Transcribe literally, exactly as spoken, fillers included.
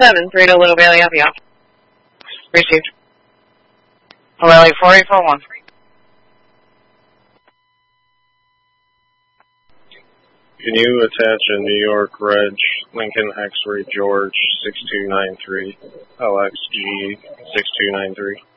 seven three to Little Bailey, F E off. Received. Lily four eight four one. Can you attach a New York Reg Lincoln X-Ray George six two nine three L X G six two nine three?